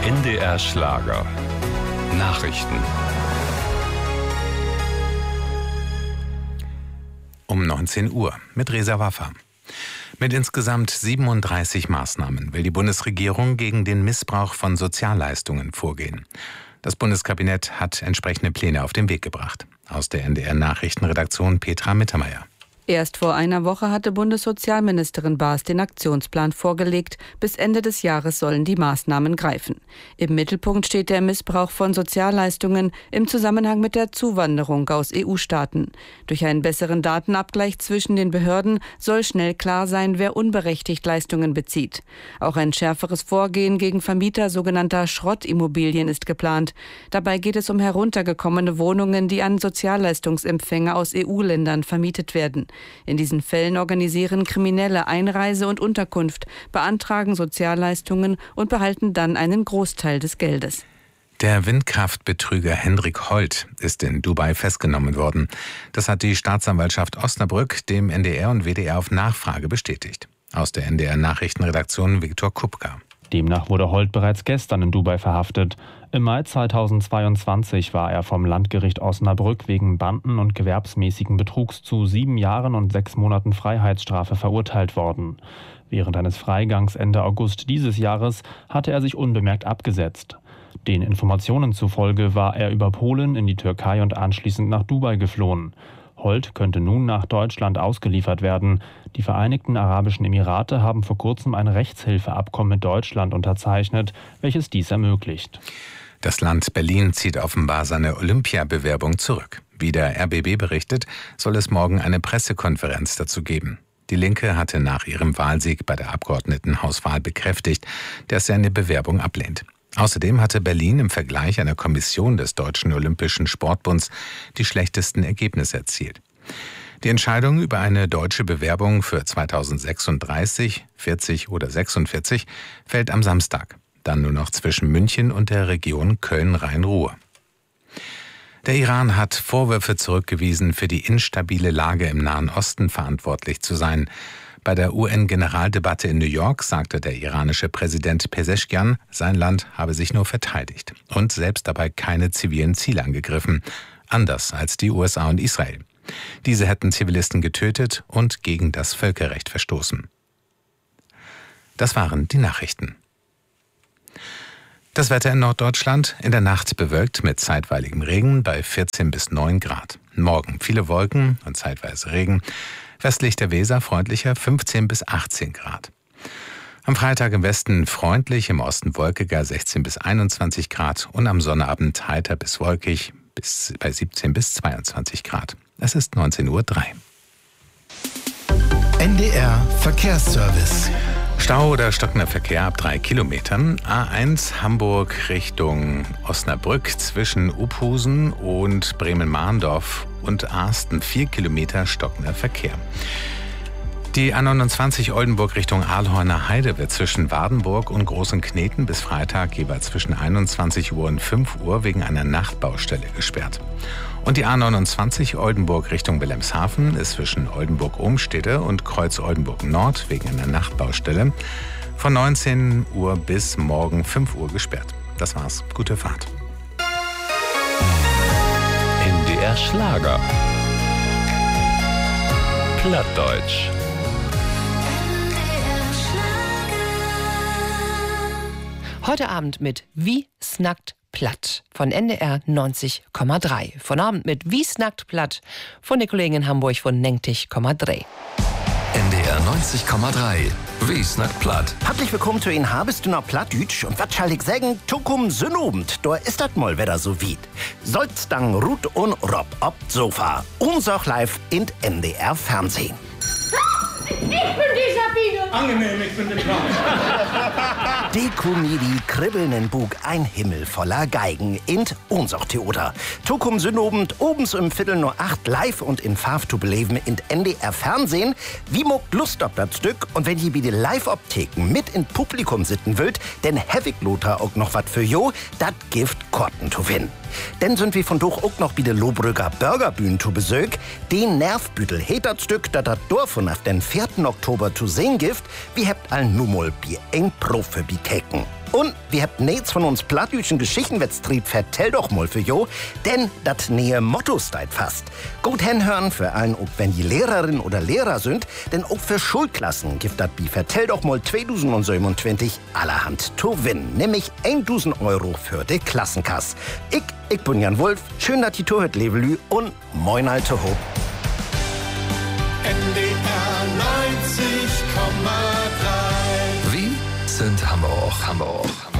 NDR Schlager. Nachrichten. Um 19 Uhr mit Reza Waffa. Mit insgesamt 37 Maßnahmen will die Bundesregierung gegen den Missbrauch von Sozialleistungen vorgehen. Das Bundeskabinett hat entsprechende Pläne auf den Weg gebracht. Aus der NDR-Nachrichtenredaktion Petra Mittermeier. Erst vor einer Woche hatte Bundessozialministerin Baas den Aktionsplan vorgelegt. Bis Ende des Jahres sollen die Maßnahmen greifen. Im Mittelpunkt steht der Missbrauch von Sozialleistungen im Zusammenhang mit der Zuwanderung aus EU-Staaten. Durch einen besseren Datenabgleich zwischen den Behörden soll schnell klar sein, wer unberechtigt Leistungen bezieht. Auch ein schärferes Vorgehen gegen Vermieter sogenannter Schrottimmobilien ist geplant. Dabei geht es um heruntergekommene Wohnungen, die an Sozialleistungsempfänger aus EU-Ländern vermietet werden. In diesen Fällen organisieren Kriminelle Einreise und Unterkunft, beantragen Sozialleistungen und behalten dann einen Großteil des Geldes. Der Windkraftbetrüger Hendrik Holt ist in Dubai festgenommen worden. Das hat die Staatsanwaltschaft Osnabrück dem NDR und WDR auf Nachfrage bestätigt. Aus der NDR-Nachrichtenredaktion Viktor Kupka. Demnach wurde Holt bereits gestern in Dubai verhaftet. Im Mai 2022 war er vom Landgericht Osnabrück wegen Banden- und gewerbsmäßigen Betrugs zu 7 Jahren und 6 Monaten Freiheitsstrafe verurteilt worden. Während eines Freigangs Ende August dieses Jahres hatte er sich unbemerkt abgesetzt. Den Informationen zufolge war er über Polen in die Türkei und anschließend nach Dubai geflohen. Holt könnte nun nach Deutschland ausgeliefert werden. Die Vereinigten Arabischen Emirate haben vor kurzem ein Rechtshilfeabkommen mit Deutschland unterzeichnet, welches dies ermöglicht. Das Land Berlin zieht offenbar seine Olympiabewerbung zurück. Wie der RBB berichtet, soll es morgen eine Pressekonferenz dazu geben. Die Linke hatte nach ihrem Wahlsieg bei der Abgeordnetenhauswahl bekräftigt, dass sie eine Bewerbung ablehnt. Außerdem hatte Berlin im Vergleich einer Kommission des Deutschen Olympischen Sportbunds die schlechtesten Ergebnisse erzielt. Die Entscheidung über eine deutsche Bewerbung für 2036, 40 oder 46 fällt am Samstag. Dann nur noch zwischen München und der Region Köln-Rhein-Ruhr. Der Iran hat Vorwürfe zurückgewiesen, für die instabile Lage im Nahen Osten verantwortlich zu sein. Bei der UN-Generaldebatte in New York sagte der iranische Präsident Pezeshkian, sein Land habe sich nur verteidigt und selbst dabei keine zivilen Ziele angegriffen, anders als die USA und Israel. Diese hätten Zivilisten getötet und gegen das Völkerrecht verstoßen. Das waren die Nachrichten. Das Wetter in Norddeutschland: in der Nacht bewölkt mit zeitweiligem Regen bei 14 bis 9 Grad. Morgen viele Wolken und zeitweise Regen. Westlich der Weser freundlicher 15 bis 18 Grad. Am Freitag im Westen freundlich, im Osten wolkiger 16 bis 21 Grad und am Sonnabend heiter bis wolkig bei 17 bis 22 Grad. Es ist 19:03 Uhr. NDR Verkehrsservice. Stau oder stockender Verkehr ab 3 Kilometern. A1 Hamburg Richtung Osnabrück zwischen Uphusen und Bremen-Mahndorf und Arsten 4 Kilometer stockender Verkehr. Die A29 Oldenburg Richtung Ahlhorner Heide wird zwischen Wardenburg und Großenkneten bis Freitag jeweils zwischen 21 Uhr und 5 Uhr wegen einer Nachtbaustelle gesperrt. Und die A29 Oldenburg Richtung Wilhelmshaven ist zwischen Oldenburg-Ohnstede und Kreuz-Oldenburg-Nord wegen einer Nachtbaustelle von 19 Uhr bis morgen 5 Uhr gesperrt. Das war's. Gute Fahrt. NDR Schlager. Plattdeutsch. Heute Abend mit Wie snackt platt von NDR 90,3. Von Abend mit Wie snackt platt von der Kollegin in Hamburg von 90,3. NDR 90,3. Wie snackt platt. Herzlich willkommen zu Ihnen. Habest du noch Plattdütsch? Und was soll ich sagen? Tukum Sünobend. Da ist das mal wieder so weit. Soll's dann Ruth und Rob ob Sofa. Unser live in NDR Fernsehen. Ich bin die Sabine. Angenehm, ich bin der Klaus. Die Komödie kribbelnden Bug ein Himmel voller Geigen in unser Theater. Tukum Sünobend obens um 7:45 live und in Farf to Beleven in NDR Fernsehen. Wie mogt Lust auf das Stück und wenn ihr bei den Live-Optheken mit in Publikum sitzen wollt, denn Hevig Lothar auch noch wat für jo, dat Gift Korten to win. Denn sind wir von doch auch noch bei der Lohbrücker Burgerbühne zu Besuch. Den Nervbüttel heet das Stück, dat Dorf von auf den 4. Oktober zu sehen gibt, wie habt all numol bi eng Profe bi Keken. Und wir habt nichts von uns plattdütschen Geschichtenwettstrieb vertell doch mal für jo, denn dat nähe Motto steit fast. Gut hinhören für allen, ob wenn die Lehrerin oder Lehrer sind, denn auch für Schulklassen gibt dat bi vertell doch mal 2027 allerhand to win, nämlich 1.000 Euro für de Klassenkass. Ich bin Jan Wulff, schön, dass die Torhüt levelü und moin alte Hob. Wie sind Hamburg?